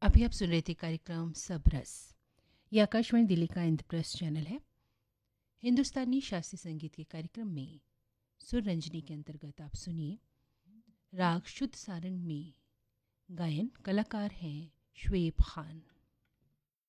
अभी आप सुन रहे थे कार्यक्रम सब रस। ये आकाशवाणी दिल्ली का इंद्रप्रस्थ चैनल है। हिंदुस्तानी शास्त्रीय संगीत के कार्यक्रम में सुर रंजनी के अंतर्गत आप सुनिए राग शुद्ध सारंग में गायन कलाकार हैं श्वेब खान।